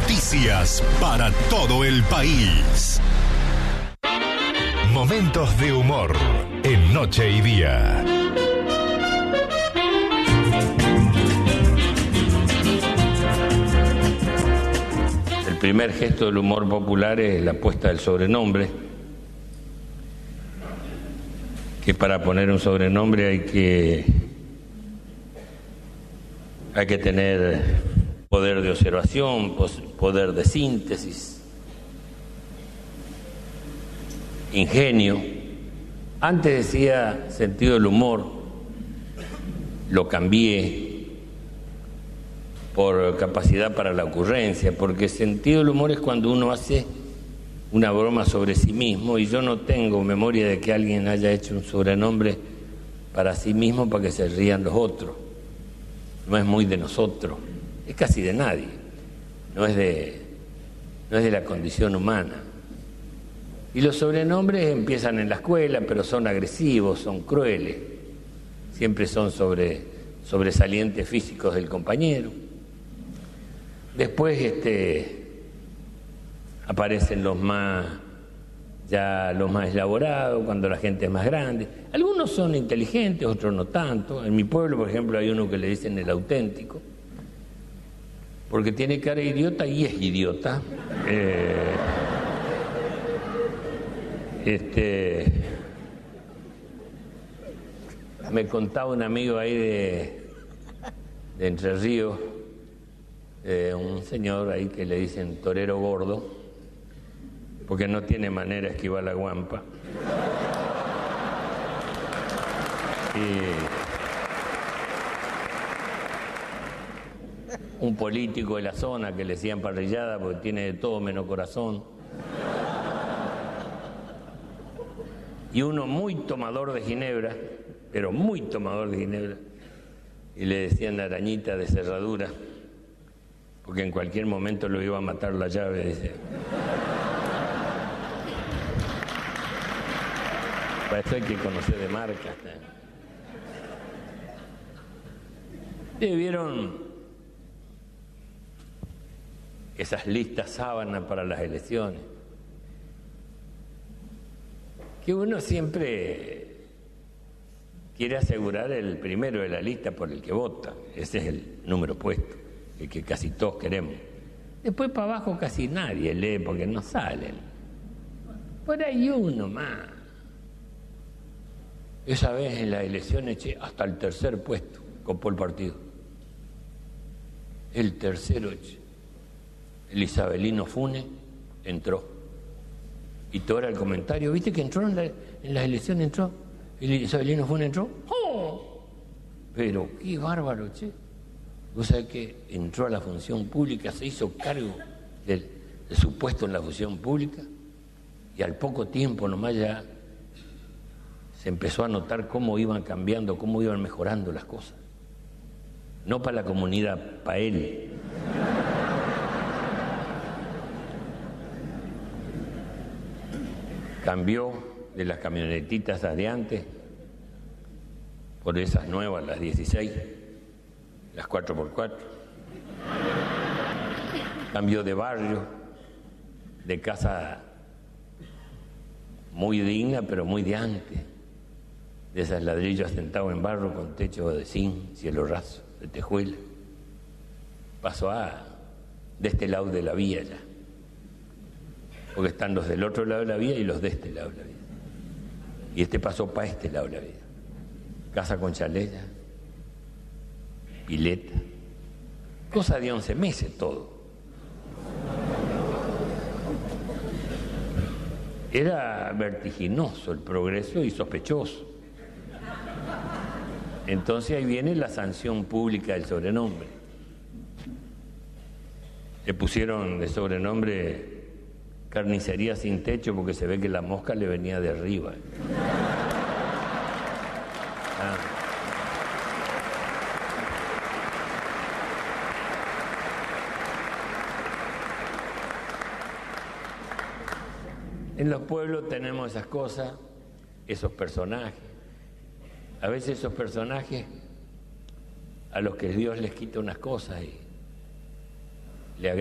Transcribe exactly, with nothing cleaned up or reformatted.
Noticias para todo el país. Momentos de humor en Noche y Día. El primer gesto del humor popular es la puesta del sobrenombre, que para poner un sobrenombre hay que hay que tener poder de observación, poder de síntesis, ingenio. Antes decía sentido del humor, lo cambié por capacidad para la ocurrencia, porque sentido del humor es cuando uno hace una broma sobre sí mismo, y yo no tengo memoria de que alguien haya hecho un sobrenombre para sí mismo para que se rían los otros. No es muy de nosotros, es casi de nadie, no es de, no es de la condición humana. Y los sobrenombres empiezan en la escuela, pero son agresivos, son crueles, siempre son sobre sobresalientes físicos del compañero. Después este, aparecen los más, ya los más elaborados, cuando la gente es más grande. Algunos son inteligentes, otros no tanto. En mi pueblo, por ejemplo, hay uno que le dicen el auténtico, porque tiene cara de idiota y es idiota. Eh, este, me contaba un amigo ahí de, de Entre Ríos, eh, un señor ahí que le dicen torero gordo, porque no tiene manera de esquivar la guampa. Y un político de la zona que le decían parrillada porque tiene de todo menos corazón. Y uno muy tomador de ginebra, pero muy tomador de ginebra, y le decían arañita de cerradura, porque en cualquier momento lo iba a matar la llave, dice. Para eso hay que conocer de marcas. ¿Ustedes vieron esas listas sábana para las elecciones? Que uno siempre quiere asegurar el primero de la lista por el que vota. Ese es el número puesto, el que casi todos queremos. Después para abajo casi nadie lee porque no salen. Por ahí uno más. Esa vez en las elecciones eché hasta el tercer puesto, copó el partido. El tercero eché. El Isabelino Funes entró. Y todo era el comentario. ¿Viste que entró en, la, en las elecciones? Entró. El Isabelino Funes entró. ¡Oh! Pero qué bárbaro, che. Vos sabés que entró a la función pública, se hizo cargo del, de su puesto en la función pública, y al poco tiempo nomás ya se empezó a notar cómo iban cambiando, cómo iban mejorando las cosas. No para la comunidad, para él. Cambió de las camionetitas de antes por esas nuevas, las dieciséis, las cuatro por cuatro. Cambió de barrio, de casa muy digna, pero muy de antes, de esas ladrillos asentados en barro con techo de zinc, cielo raso, de tejuela. Pasó a de este lado de la vía ya, porque están los del otro lado de la vía y los de este lado de la vía. Y este pasó para este lado de la vía. Casa con chalet, pileta, cosa de once meses todo. Era vertiginoso el progreso y sospechoso. Entonces ahí viene la sanción pública del sobrenombre. Le pusieron de sobrenombre carnicería sin techo porque se ve que la mosca le venía de arriba. Ah. En los pueblos tenemos esas cosas, esos personajes. A veces esos personajes a los que Dios les quita unas cosas y